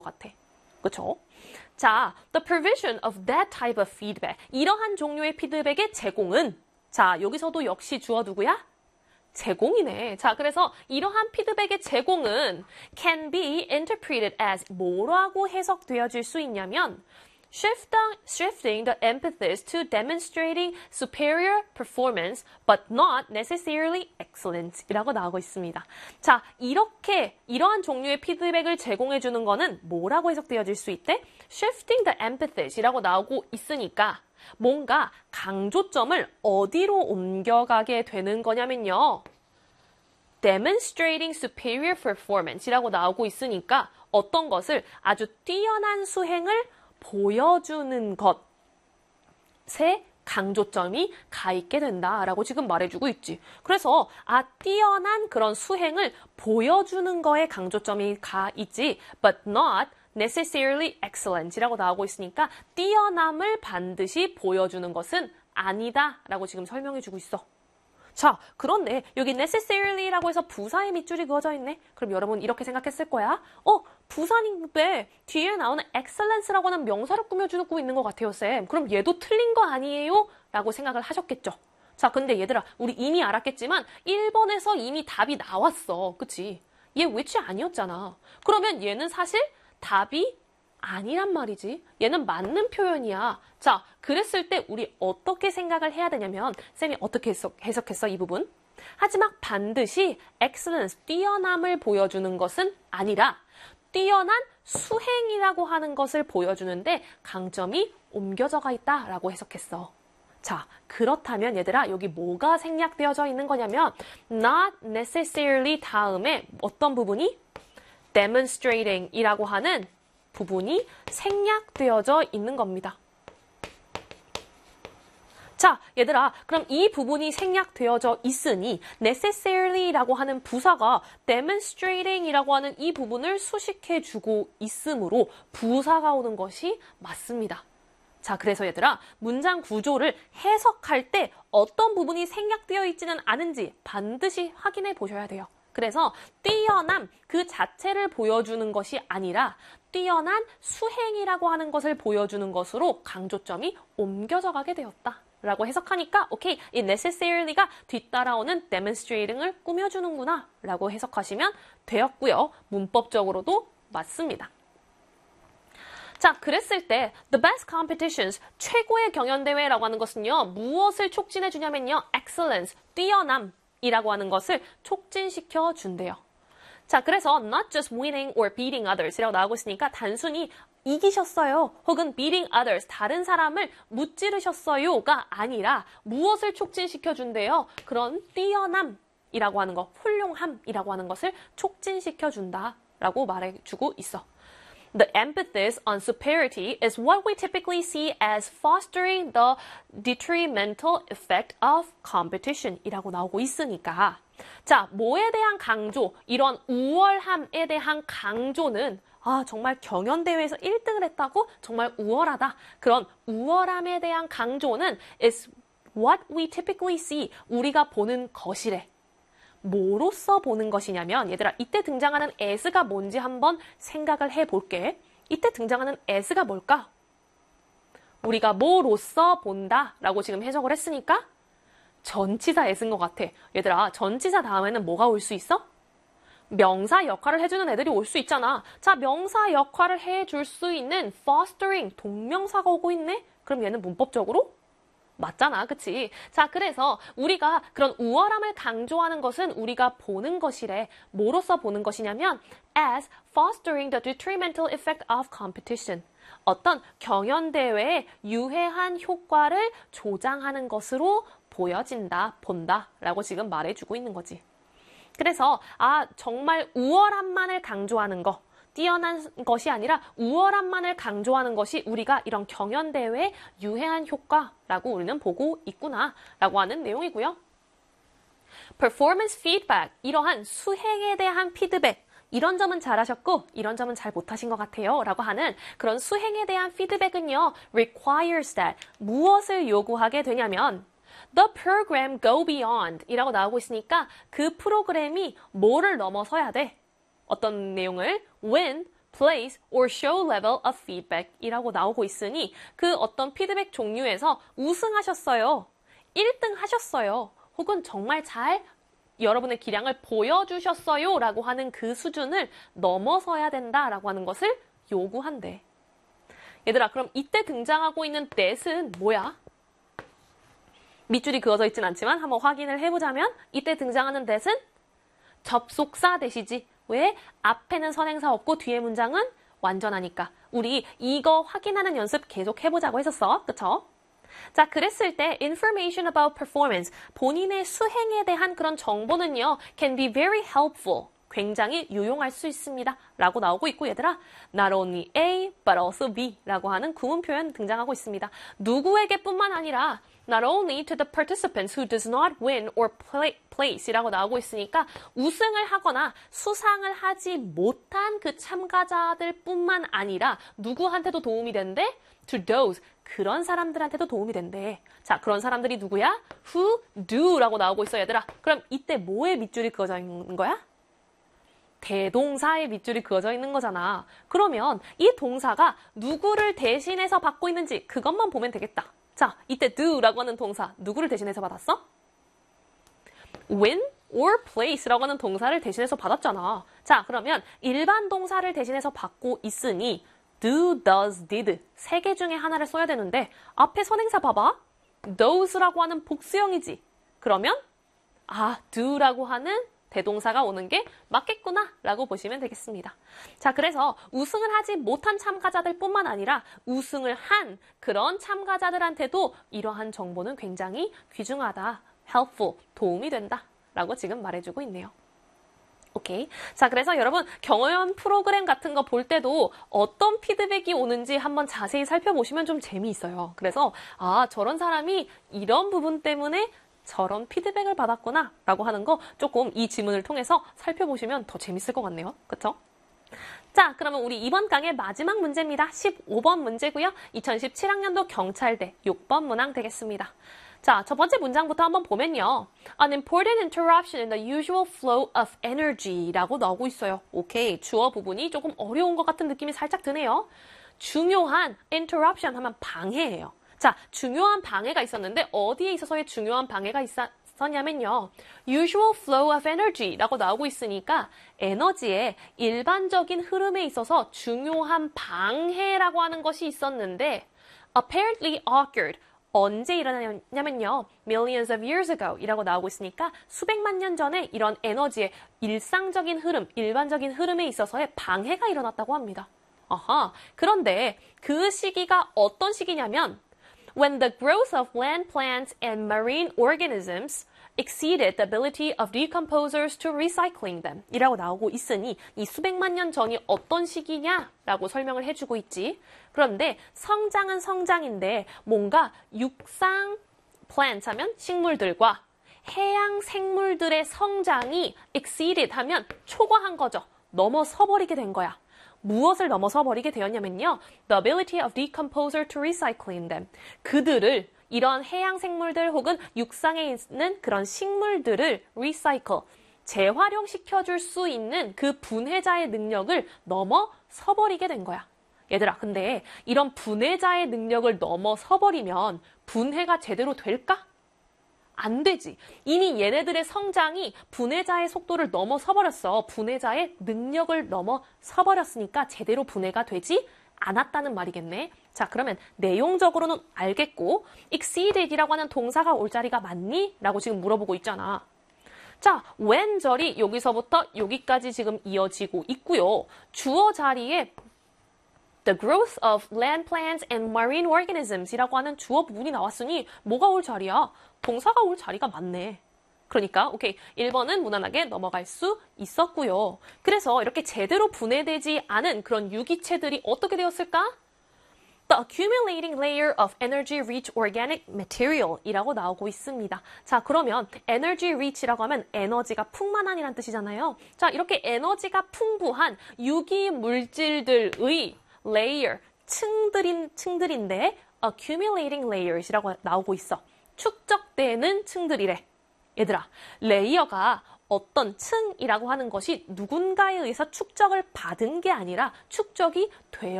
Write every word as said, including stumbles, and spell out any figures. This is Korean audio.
같아. 그쵸? 자, the provision of that type of feedback. 이러한 종류의 피드백의 제공은 자, 여기서도 역시 주어 누구야? 제공이네. 자, 그래서 이러한 피드백의 제공은 can be interpreted as 뭐라고 해석되어질 수 있냐면 shifting, shifting the emphasis to demonstrating superior performance but not necessarily excellence 이라고 나오고 있습니다. 자, 이렇게 이러한 종류의 피드백을 제공해 주는 거는 뭐라고 해석되어질 수 있대? shifting the emphasis 이라고 나오고 있으니까 뭔가 강조점을 어디로 옮겨가게 되는 거냐면요. demonstrating superior performance 이라고 나오고 있으니까 어떤 것을 아주 뛰어난 수행을 보여주는 것에 강조점이 가 있게 된다라고 지금 말해주고 있지. 그래서 아 뛰어난 그런 수행을 보여주는 거에 강조점이 가 있지. but not necessarily excellent이라고 나오고 있으니까 뛰어남을 반드시 보여주는 것은 아니다라고 지금 설명해주고 있어. 자, 그런데 여기 necessary라고 해서 부사의 밑줄이 그어져 있네. 그럼 여러분 이렇게 생각했을 거야. 어, 부사인데 뒤에 나오는 excellence라고 하는 명사를 꾸며주고 있는 것 같아요, 쌤. 그럼 얘도 틀린 거 아니에요? 라고 생각을 하셨겠죠. 자, 근데 얘들아, 우리 이미 알았겠지만 일 번에서 이미 답이 나왔어. 그치? 얘 which 아니었잖아. 그러면 얘는 사실 답이 아니란 말이지. 얘는 맞는 표현이야. 자, 그랬을 때 우리 어떻게 생각을 해야 되냐면 쌤이 어떻게 해석, 해석했어, 이 부분? 하지만 반드시 excellence, 뛰어남을 보여주는 것은 아니라 뛰어난 수행이라고 하는 것을 보여주는데 강점이 옮겨져가 있다라고 해석했어. 자, 그렇다면 얘들아 여기 뭐가 생략되어져 있는 거냐면 not necessarily 다음에 어떤 부분이? demonstrating 이라고 하는 부분이 생략되어져 있는 겁니다. 자, 얘들아, 그럼 이 부분이 생략되어져 있으니 necessary라고 하는 부사가 demonstrating이라고 하는 이 부분을 수식해주고 있으므로 부사가 오는 것이 맞습니다. 자, 그래서 얘들아, 문장 구조를 해석할 때 어떤 부분이 생략되어 있지는 않은지 반드시 확인해 보셔야 돼요. 그래서 뛰어남 그 자체를 보여주는 것이 아니라 뛰어난 수행이라고 하는 것을 보여주는 것으로 강조점이 옮겨져 가게 되었다. 라고 해석하니까 오케이, 이 necessary가 뒤따라오는 demonstrating을 꾸며주는구나 라고 해석하시면 되었고요. 문법적으로도 맞습니다. 자, 그랬을 때 the best competitions, 최고의 경연대회라고 하는 것은요. 무엇을 촉진해 주냐면요. excellence, 뛰어남 이라고 하는 것을 촉진시켜 준대요. 자, 그래서 not just winning or beating others 이라고 나오고 있으니까 단순히 이기셨어요. 혹은 beating others, 다른 사람을 무찌르셨어요가 아니라 무엇을 촉진시켜 준대요? 그런 뛰어남이라고 하는 것, 훌륭함이라고 하는 것을 촉진시켜 준다라고 말해주고 있어. The emphasis on superiority is what we typically see as fostering the detrimental effect of competition 이라고 나오고 있으니까 자, 뭐에 대한 강조, 이런 우월함에 대한 강조는 아, 정말 경연대회에서 일 등을 했다고? 정말 우월하다. 그런 우월함에 대한 강조는 is what we typically see, 우리가 보는 것이래. 뭐로써 보는 것이냐면 얘들아 이때 등장하는 as가 뭔지 한번 생각을 해볼게. 이때 등장하는 as가 뭘까? 우리가 뭐로써 본다 라고 지금 해석을 했으니까 전치사 as인 것 같아. 얘들아 전치사 다음에는 뭐가 올 수 있어? 명사 역할을 해주는 애들이 올 수 있잖아. 자, 명사 역할을 해줄 수 있는 fostering, 동명사가 오고 있네? 그럼 얘는 문법적으로 맞잖아, 그치? 자, 그래서 우리가 그런 우월함을 강조하는 것은 우리가 보는 것이래. 뭐로써 보는 것이냐면 as fostering the detrimental effect of competition. 어떤 경연대회의 유해한 효과를 조장하는 것으로 보여진다, 본다 라고 지금 말해주고 있는 거지. 그래서 아, 정말 우월함만을 강조하는 거, 뛰어난 것이 아니라 우월함만을 강조하는 것이 우리가 이런 경연대회의 유해한 효과라고 우리는 보고 있구나 라고 하는 내용이고요. Performance feedback, 이러한 수행에 대한 피드백, 이런 점은 잘하셨고 이런 점은 잘 못하신 것 같아요 라고 하는 그런 수행에 대한 피드백은요. requires that, 무엇을 요구하게 되냐면 The program go beyond 이라고 나오고 있으니까 그 프로그램이 뭐를 넘어서야 돼? 어떤 내용을? When place or show level of feedback 이라고 나오고 있으니 그 어떤 피드백 종류에서 우승하셨어요. 일 등 하셨어요. 혹은 정말 잘 여러분의 기량을 보여주셨어요 라고 하는 그 수준을 넘어서야 된다라고 하는 것을 요구한대. 얘들아, 그럼 이때 등장하고 있는 that은 뭐야? 밑줄이 그어져 있진 않지만 한번 확인을 해보자면 이때 등장하는 that은 접속사 that이지. 왜? 앞에는 선행사 없고 뒤에 문장은 완전하니까. 우리 이거 확인하는 연습 계속 해보자고 했었어. 그쵸? 자, 그랬을 때 information about performance, 본인의 수행에 대한 그런 정보는요, can be very helpful. 굉장히 유용할 수 있습니다. 라고 나오고 있고 얘들아, not only A, but also B 라고 하는 구문 표현 등장하고 있습니다. 누구에게 뿐만 아니라 not only to the participants who does not win or play, place 이라고 나오고 있으니까 우승을 하거나 수상을 하지 못한 그 참가자들 뿐만 아니라 누구한테도 도움이 된대? to those, 그런 사람들한테도 도움이 된대. 자, 그런 사람들이 누구야? who do 라고 나오고 있어 얘들아. 그럼 이때 뭐에 밑줄이 그어져 있는 거야? 대동사의 밑줄이 그어져 있는 거잖아. 그러면 이 동사가 누구를 대신해서 받고 있는지 그것만 보면 되겠다. 자, 이때 do라고 하는 동사 누구를 대신해서 받았어? win or place라고 하는 동사를 대신해서 받았잖아. 자, 그러면 일반 동사를 대신해서 받고 있으니 do, does, did 세 개 중에 하나를 써야 되는데 앞에 선행사 봐봐. those라고 하는 복수형이지. 그러면 아, do라고 하는 대동사가 오는 게 맞겠구나 라고 보시면 되겠습니다. 자, 그래서 우승을 하지 못한 참가자들 뿐만 아니라 우승을 한 그런 참가자들한테도 이러한 정보는 굉장히 귀중하다, helpful, 도움이 된다 라고 지금 말해주고 있네요. 오케이. 자, 그래서 여러분 경연 프로그램 같은 거 볼 때도 어떤 피드백이 오는지 한번 자세히 살펴보시면 좀 재미있어요. 그래서 아, 저런 사람이 이런 부분 때문에 저런 피드백을 받았구나 라고 하는 거 조금 이 지문을 통해서 살펴보시면 더 재밌을 것 같네요. 그쵸? 자, 그러면 우리 이번 강의 마지막 문제입니다. 십오 번 문제고요. 이천십칠 학년도 경찰대 육 번 문항 되겠습니다. 자, 첫 번째 문장부터 한번 보면요. An important interruption in the usual flow of energy 라고 나오고 있어요. 오케이, 주어 부분이 조금 어려운 것 같은 느낌이 살짝 드네요. 중요한 interruption 하면 방해예요. 자, 중요한 방해가 있었는데 어디에 있어서의 중요한 방해가 있었냐면요. usual flow of energy 라고 나오고 있으니까 에너지의 일반적인 흐름에 있어서 중요한 방해라고 하는 것이 있었는데 apparently occurred. 언제 일어나냐면요. millions of years ago 이라고 나오고 있으니까 수백만 년 전에 이런 에너지의 일상적인 흐름, 일반적인 흐름에 있어서의 방해가 일어났다고 합니다. 아하, 그런데 그 시기가 어떤 시기냐면 when the growth of land plants and marine organisms exceeded the ability of decomposers to recycling them 이라고 나오고 있으니 이 수백만 년 전이 어떤 시기냐라고 설명을 해주고 있지. 그런데 성장은 성장인데 뭔가 육상 plant 하면 식물들과 해양 생물들의 성장이 exceeded 하면 초과한 거죠. 넘어서 버리게 된 거야. 무엇을 넘어서 버리게 되었냐면요. The ability of decomposer to recycling them. 그들을 이런 해양 생물들 혹은 육상에 있는 그런 식물들을 recycle, 재활용시켜줄 수 있는 그 분해자의 능력을 넘어서 버리게 된 거야. 얘들아, 근데 이런 분해자의 능력을 넘어서 버리면 분해가 제대로 될까? 안 되지. 이미 얘네들의 성장이 분해자의 속도를 넘어서 버렸어. 분해자의 능력을 넘어서 버렸으니까 제대로 분해가 되지 않았다는 말이겠네. 자, 그러면 내용적으로는 알겠고 exceeded이라고 하는 동사가 올 자리가 맞니? 라고 지금 물어보고 있잖아. 자, when 절이 여기서부터 여기까지 지금 이어지고 있고요. 주어 자리에 The growth of land plants and marine organisms 이라고 하는 주어 부분이 나왔으니 뭐가 올 자리야? 동사가 올 자리가 맞네. 그러니까 오케이, 일 번은 무난하게 넘어갈 수 있었고요. 그래서 이렇게 제대로 분해되지 않은 그런 유기체들이 어떻게 되었을까? The accumulating layer of energy-rich organic material 이라고 나오고 있습니다. 자, 그러면 energy-rich이라고 하면 에너지가 풍만한이란 뜻이잖아요. 자, 이렇게 에너지가 풍부한 유기 물질들의 layer, 층들인, 층들인데 accumulating layers이라고 나오고 있어. 축적되는 층들이래. 얘들아, 레이어가 어떤 층이라고 하는 것이 누군가에 의해서 축적을 받은 게 아니라 축적이 되어